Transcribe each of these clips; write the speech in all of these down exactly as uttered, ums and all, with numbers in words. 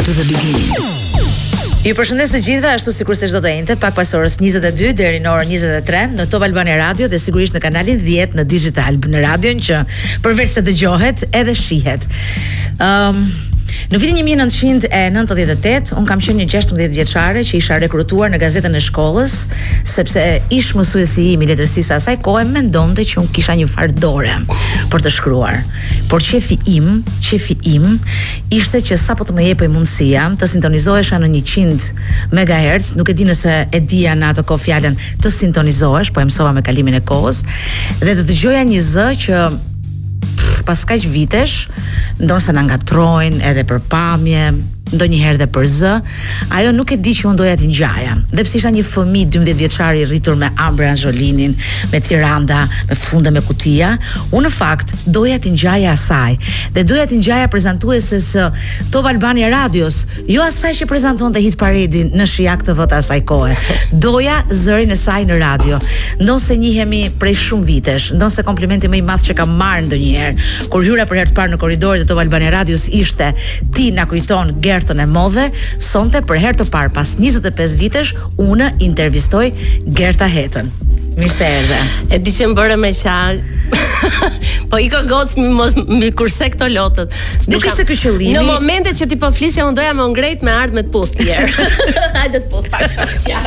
to the beginning. Ju përshëndes të gjithëve, ashtu sikur se çdo të njëjtë, pak pas orës njëzet e dy deri në orën njëzet e tre në Top Albania Radio dhe sigurisht në kanalin dhjetë në digital, në radion që përveç se dëgjohet edhe shihet. Um, Në vitin një mijë e nëntëqind e nëntëdhjetë e tetë, un kam qenë një gjashtëdhjetë vjeçare që isha rekrutuar në gazetën e shkollës, sepse ish mësuesi im i letërsisë asaj kohe mendonte që un kisha një farë dore për të shkruar. Por qefi im, qefi im ishte që sapo të më jepej mundësia të sintonizohesha në njëqind megahertz, nuk e di nëse e dija në ato kohë fjalën të sintonizohesh, po e mësova me kalimin e kohës, dhe të dëgjoja një zë që pas kaq vitesh, ndoshta na ngatrojnë edhe për pamje, ndonjëherë dhe për zë, ajo nuk e di që unë doja t'i ngjaja. Dhe pse isha një fëmijë dymbëdhjetë vjeçar i rritur me Ambre Anxholinin, me Tiranda, me funde me kutia, unë në fakt doja t'i ngjaja asaj. Dhe doja t'i ngjaja prezantueses së Top Albania Radios, jo asaj që prezantonte Hit Paredin në Shijak T V të asaj kohe. Doja zërin e saj në radio. Ndonse njihemi prej shumë vitesh, ndonse komplimenti më i madh që kam marrë ndonjëherë kur hyra për herë të parë në korridoret e Top Albania Radios ishte ti na kujton Gertën e modhe, sonte për herë të parë pas njëzet e pesë vitesh unë intervistoj Gerta Hetën. Mirë se erdhe. E di që më bëre me qaj. Po i ka gocë mos mi kurse këto lotët. Nuk ishte ky qëllimi. Në momentet që ti po flisja unë doja më ngrejt me ardh me të puth tjerë. Hajde të puth pak shaqja.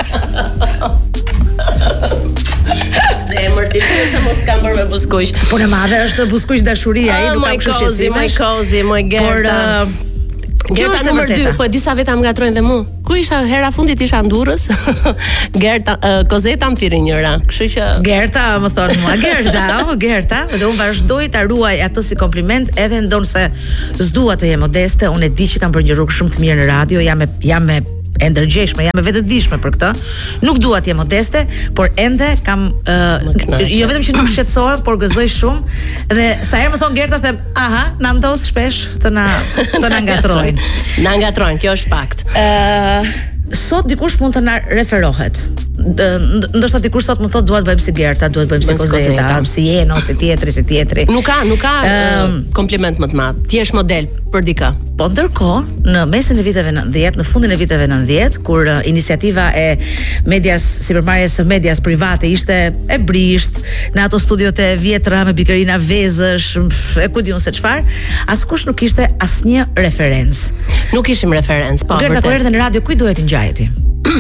Zemër ti se mos të kam bërë me buskuq. Po në madhe është buskuq dashuria, ai nuk ka kështu shqetësim. Moj kozi, moj Gerta. Por Gerta numër dy, po disa veta më ngatrojnë dhe mu. Ku isha hera fundit isha Durrës? Gerta, uh, Kozeta më thirrën njëra. Kështu që Gerta më thon mua, Gerta, oh Gerta, dhe unë vazhdoj ta ruaj atë si kompliment, edhe ndonse s'dua të jem modeste, unë e di që kam bërë një rrugë shumë të mirë në radio, jam me jam me e ndërgjeshme, jam e vetëdijshme për këtë. Nuk dua të jem modeste, por ende kam uh, jo vetëm që nuk shqetësohem, por gëzoj shumë dhe sa herë më thon Gerta them, aha, na ndodh shpesh të na të na ngatrojnë. Na ngatrojnë, kjo është fakt. Ë uh, Sot dikush mund të na referohet. Ndoshta dikush sot më thot dua të bëjmë si Gerta, dua të bëjmë si Kozeta, si Jeno, si tjetri, si tjetri. Nuk ka, nuk ka uh, kompliment më të madh. Ti je model për dikë. Po ndërkohë, në mesin e viteve nëntëdhjetë, në fundin e viteve nëntëdhjetë, kur uh, iniciativa e medias, sipërmarrjes së medias private ishte e brisht, në ato studiot e vjetra me Bikerina Vezësh, e ku diun se çfarë, askush nuk kishte asnjë referencë. Nuk kishim referencë, po. Gerta kur erdhe në radio, ku dohet të ngjaje ti?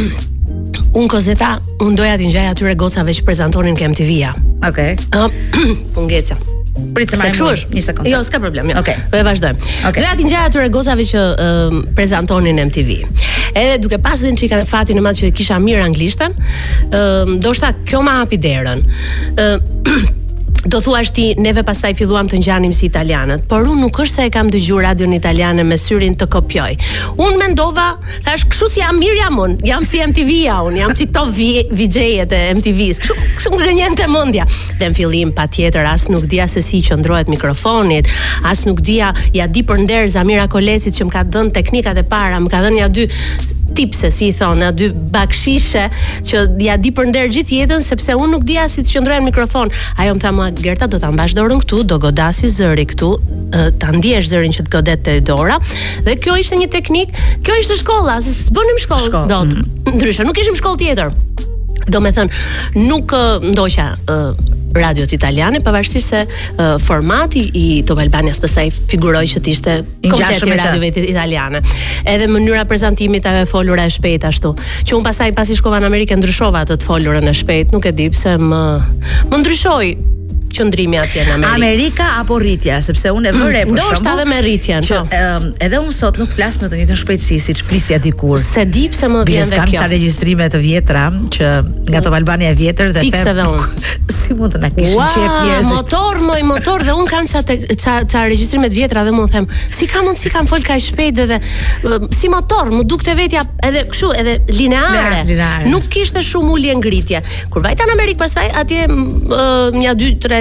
Unë Kozeta, unë doja t'i ngjaj atyre gocave që prezantonin ke M T V-ja. Okej. Okay. Pungeca. Pritse më një sekondë. Jo, s'ka problem. Jo. Okej. Po e vazhdojmë. Okay. Doja t'i ngjaj atyre gocave që uh, prezantonin M T V. Edhe duke pasur që kanë fatin e madh që kisha mirë anglishtën, uh, ndoshta kjo ma hapi derën. Uh, Do thuash ti, neve pastaj filluam të ngjanim si italianët, por unë nuk është se e kam dëgjuar radion italiane me syrin të kopjoj. Unë mendova, thash, kështu si jam mirë jam unë, jam si M T V-ja unë, jam si këto V J-et e M T V-s, kështu, kështu më gënjente mendja. Dhe në fillim patjetër as nuk dija se si qëndrohet mikrofonit, as nuk dija, ja di për nder Zamira Kolecit që më ka dhënë teknikat e para, më ka dhënë ja dy tipse, si i thonë, dy bakshishe që ja di për nder gjithë jetën, sepse unë nuk dija si të qëndroja në mikrofon. Ajo më tha mua, Gerta, do ta mbash dorën këtu, do godasi zëri këtu, ta ndjesh zërin që të godet te dora. Dhe kjo ishte një teknik, kjo ishte shkolla, se s'bënim shkollë Shkoll. dot. Mm. Ndryshe, nuk kishim shkollë tjetër. Do me thënë, nuk uh, ndoqa uh, radiot italiane, pavarësisht se uh, formati i Top Albanias pastaj figuroi që ishte komplet i radiove italiane. Edhe mënyra prezantimit e folura e shpejt ashtu. Që un pastaj pasi shkova në Amerikë ndryshova atë të folurën e shpejt, nuk e di pse më më ndryshoi qëndrimi atje në Amerikë. Amerika apo rritja, sepse unë e vëre për shkak. Ndoshta edhe me rritjen. Që um, edhe unë sot nuk flas në të njëjtën shpejtësi siç flisja dikur. Se di pse më vjen dhe kjo. Kam ca regjistrime të vjetra që nga Top Albania e vjetër dhe fikse edhe unë. Si mund të na kishin wow, qef njerëzit? Motor, moj motor dhe un kam ca ca ca regjistrime të vjetra dhe mund të them, si ka mundsi kam fol kaq shpejt edhe uh, si motor, më dukte vetja edhe kështu, edhe lineare. lineare. Nuk kishte shumë ulje ngritje. Kur vajta në Amerikë pastaj atje uh, nja dy tre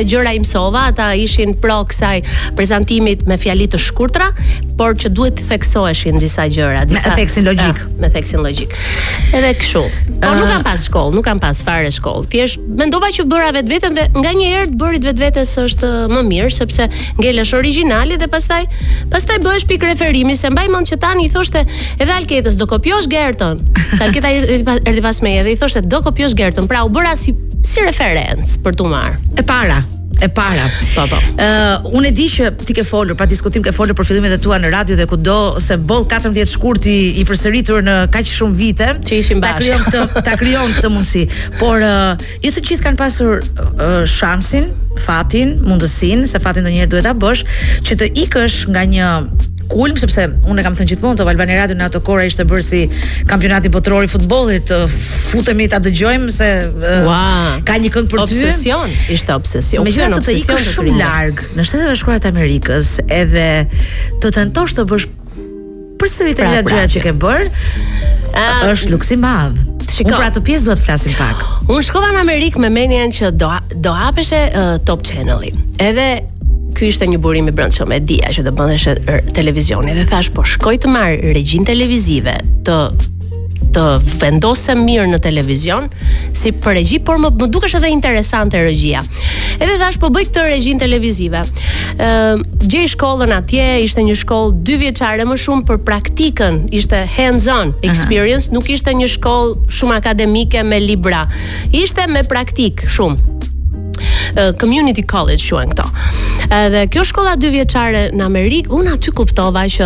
gjëra i mësova, ata ishin pro kësaj prezantimit me fjali të shkurtra, por që duhet të theksoheshin disa gjëra, disa me theksin logjik. Me theksin logjik. Edhe kështu. Por nuk kam pas shkollë, nuk kam pas fare shkollë. Thjesht mendova që bëra vetveten dhe nganjëherë të bërit vetvetes është më mirë sepse ngelesh origjinali dhe pastaj pastaj bëhesh pikë referimi, se mbaj mend që tani i thoshte edhe Alketës do kopjosh Gerton. Se Alketa erdhi pas meje dhe i thoshte do kopjosh Gerton. Pra u bëra si si referencë për tu marr. E para e para. Po po. Uh, unë e di që ti ke folur, pa diskutim ke folur për fillimet e tua në radio dhe kudo, se boll katërmbëdhjetë shkurt i, i përsëritur në kaq shumë vite, që ishim ta bashkë. krijon këtë, ta krijon këtë mundësi. Por uh, jo të gjithë kanë pasur uh, shansin, fatin, mundësinë, se fatin ndonjëherë duhet ta bësh, që të ikësh nga një kulm, sepse unë e kam thënë gjithmonë, Top Albania Radio në ato kohra ishte bërë si kampionati botror i futbollit, futemi ta dëgjojmë se uh, wow. ka një këngë për ty. Obsesion, ishte obsesion. Megjithatë të ikësh shumë larg në Shtetet e Bashkuara të Amerikës, edhe të tentosh të bësh përsëri të njëjtat gjëra që ke bërë, uh, është luks i madh. Unë për atë pjesë duhet të flasim pak. Unë shkova në Amerikë me menjen që do do hapeshe uh, Top Channel-i. Edhe ky ishte një burim i brendshëm, e dija që do bëheshe televizioni dhe thash po shkoj të marr regjinë televizive, të të vendosem mirë në televizion si për regji, por më, më dukesh edhe interesante regjia. Edhe thash po bëj këtë regjinë televizive. Ë, gjej shkollën atje, ishte një shkollë dy vjeçare më shumë për praktikën, ishte hands-on experience, uh-huh. Nuk ishte një shkollë shumë akademike me libra. Ishte me praktik shumë. Uh, community college quhen këto. Edhe kjo shkolla dy vjeçare në Amerikë, unë aty kuptova që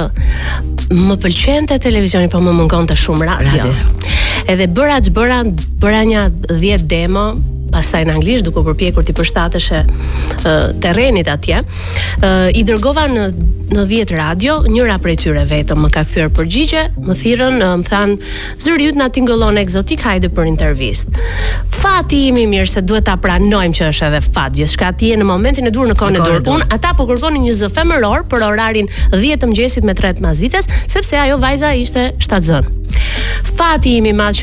më pëlqente televizioni, po më mungonte shumë radio. radio. Edhe bëra ç'bëra, bëra një dhjetë demo, pastaj në anglisht, duke u përpjekur të përshtateshe uh, terrenit atje. Uh, I dërgova në në dhjetë radio, njëra prej tyre vetëm më ka kthyer përgjigje, më thirrën, uh, më thanë, "Zëri yt na tingëllon egzotik, hajde për intervistë." Fati im i mirë se duhet ta pranojmë që është edhe fat, gjithçka atje në momentin e dur në kohën e dur. Unë ata po kërkonin një zë femëror për orarin dhjetë të mëngjesit me tre të mazites, sepse ajo vajza ishte shtatzën. Fati im i madh